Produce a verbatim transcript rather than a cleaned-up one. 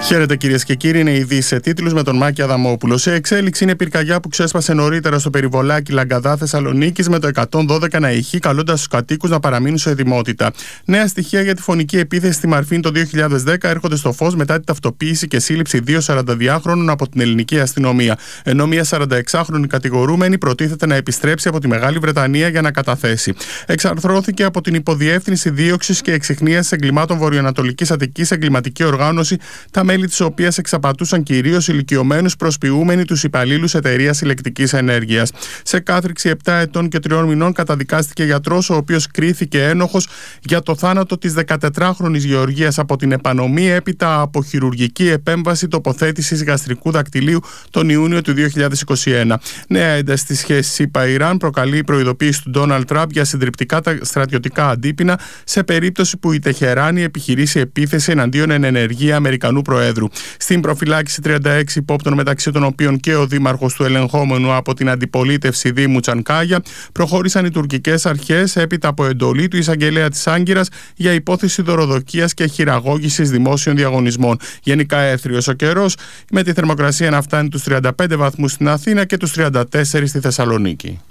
Χαίρετε κυρίες και κύριοι, είναι ειδήσεις σε τίτλους με τον Μάκη Αδαμόπουλο. Σε εξέλιξη είναι η πυρκαγιά που ξέσπασε νωρίτερα στο περιβολάκι Λαγκαδά Θεσσαλονίκης με το εκατόν δώδεκα να ηχεί, καλώντας τους κατοίκους να παραμείνουν σε ετοιμότητα. Νέα στοιχεία για τη φωνική επίθεση στη Μαρφίνη το δύο χιλιάδες δέκα έρχονται στο φως μετά την ταυτοποίηση και σύλληψη δύο σαρανταδυάχρονων από την ελληνική αστυνομία. Ενώ μια σαρανταεξάχρονη κατηγορούμενη προτίθεται να επιστρέψει από τη Μεγάλη Βρετανία για να καταθέσει. Εξαρθρώθηκε από την Υποδιεύθυνση Δίωξης και Εξιχνίασης Εγκλημάτων Βορειοανατολικής Αττικής εγκληματική οργάνωση, τα μέλη της οποίας εξαπατούσαν κυρίως ηλικιωμένους προσποιούμενοι τους υπαλλήλους εταιρείας ηλεκτρικής ενέργειας. Σε κάθριξη επτά ετών και τριών μηνών καταδικάστηκε γιατρός, ο οποίος κρίθηκε ένοχος για το θάνατο της δεκατετράχρονης Γεωργίας από την επανομή έπειτα από χειρουργική επέμβαση τοποθέτησης γαστρικού δακτυλίου τον Ιούνιο του δύο χιλιάδες είκοσι ένα. Νέα ένταση στις σχέσεις ΣΥΠΑ-Ιράν προκαλεί η προειδοποίηση του Ντόναλντ Τραμπ για συντριπτικά στρατιωτικά αντίπεινα σε περίπτωση που η Τεχεράνη επιχειρήσει επίθεση εναντίον εν ενεργεία Αμερικανού Προέδρου. Στην προφυλάκηση τριάντα έξι υπόπτων, μεταξύ των οποίων και ο δήμαρχος του ελεγχόμενου από την αντιπολίτευση Δήμου Τσανκάγια, προχώρησαν οι τουρκικές αρχές έπειτα από εντολή του εισαγγελέα της Άγκυρας για υπόθεση δωροδοκίας και χειραγώγησης δημόσιων διαγωνισμών. Γενικά έθριος ο καιρός, με τη θερμοκρασία να φτάνει τους τριάντα πέντε βαθμούς στην Αθήνα και τους τριάντα τέσσερα στη Θεσσαλονίκη.